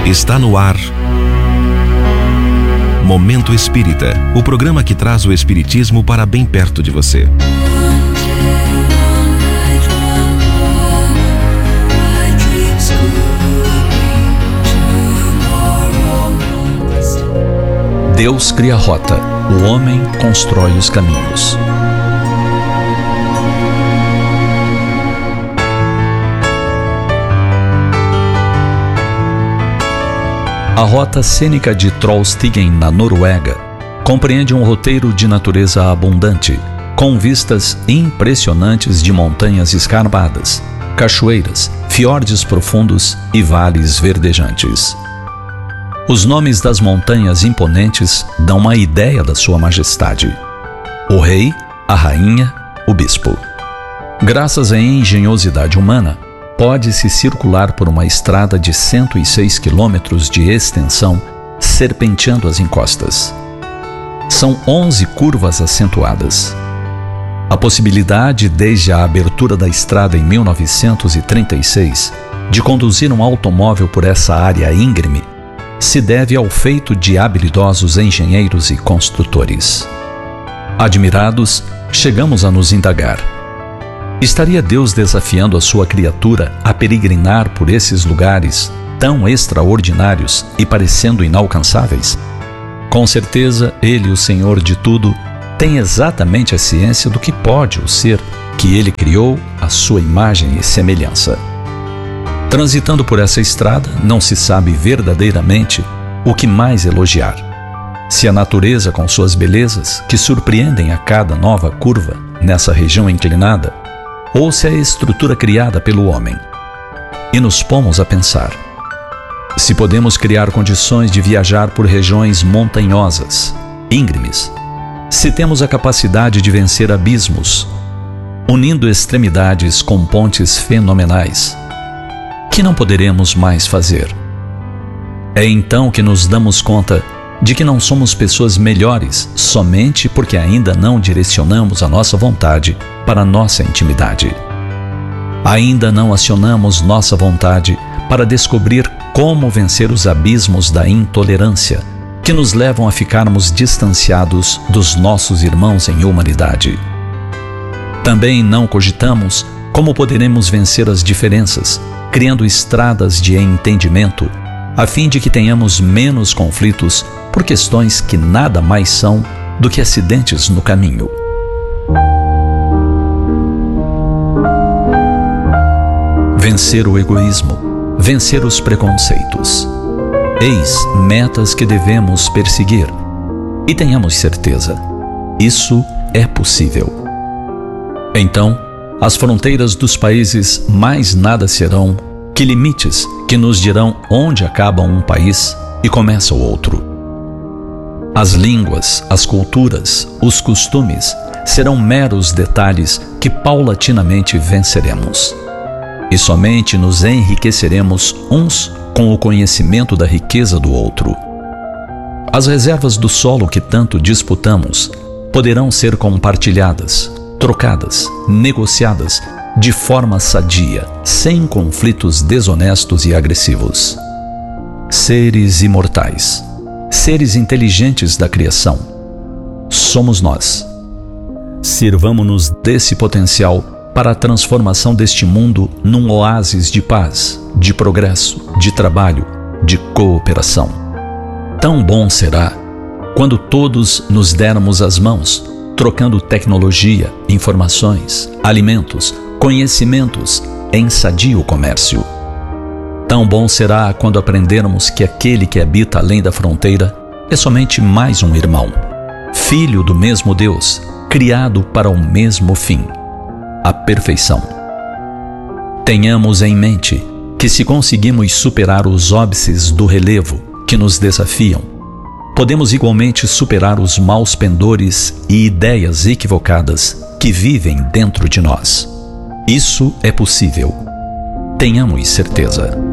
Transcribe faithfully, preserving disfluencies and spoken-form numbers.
Está no ar Momento Espírita, o programa que traz o espiritismo para bem perto de você. Deus cria a rota, o homem constrói os caminhos. A rota cênica de Trollstigen, na Noruega, compreende um roteiro de natureza abundante, com vistas impressionantes de montanhas escarpadas, cachoeiras, fiordes profundos e vales verdejantes. Os nomes das montanhas imponentes dão uma ideia da sua majestade: o rei, a rainha, o bispo. Graças à engenhosidade humana, pode-se circular por uma estrada de cento e seis quilômetros de extensão, serpenteando as encostas. São onze curvas acentuadas. A possibilidade, desde a abertura da estrada em mil novecentos e trinta e seis, de conduzir um automóvel por essa área íngreme, se deve ao feito de habilidosos engenheiros e construtores. Admirados, chegamos a nos indagar: estaria Deus desafiando a sua criatura a peregrinar por esses lugares tão extraordinários e parecendo inalcançáveis? Com certeza, Ele, o Senhor de tudo, tem exatamente a ciência do que pode o ser que Ele criou à sua imagem e semelhança. Transitando por essa estrada, não se sabe verdadeiramente o que mais elogiar. Se a natureza, com suas belezas, que surpreendem a cada nova curva nessa região inclinada, ou se a estrutura criada pelo homem. E nos pomos a pensar: se podemos criar condições de viajar por regiões montanhosas, íngremes, se temos a capacidade de vencer abismos, unindo extremidades com pontes fenomenais, que não poderemos mais fazer? É então que nos damos conta de que não somos pessoas melhores somente porque ainda não direcionamos a nossa vontade para a nossa intimidade. Ainda não acionamos nossa vontade para descobrir como vencer os abismos da intolerância que nos levam a ficarmos distanciados dos nossos irmãos em humanidade. Também não cogitamos como poderemos vencer as diferenças, criando estradas de entendimento, a fim de que tenhamos menos conflitos por questões que nada mais são do que acidentes no caminho. Vencer o egoísmo, vencer os preconceitos. Eis metas que devemos perseguir. E tenhamos certeza, isso é possível. Então, as fronteiras dos países mais nada serão que limites que nos dirão onde acaba um país e começa o outro. As línguas, as culturas, os costumes serão meros detalhes que paulatinamente venceremos. E somente nos enriqueceremos uns com o conhecimento da riqueza do outro. As reservas do solo que tanto disputamos poderão ser compartilhadas, trocadas, negociadas de forma sadia, sem conflitos desonestos e agressivos. Seres imortais, seres inteligentes da criação, somos nós. Sirvamo-nos desse potencial para a transformação deste mundo num oásis de paz, de progresso, de trabalho, de cooperação. Tão bom será quando todos nos dermos as mãos, trocando tecnologia, informações, alimentos, conhecimentos em sadio comércio. Tão bom será quando aprendermos que aquele que habita além da fronteira é somente mais um irmão, filho do mesmo Deus, criado para o mesmo fim, a perfeição. Tenhamos em mente que, se conseguimos superar os óbices do relevo que nos desafiam, podemos igualmente superar os maus pendores e ideias equivocadas que vivem dentro de nós. Isso é possível. Tenhamos certeza.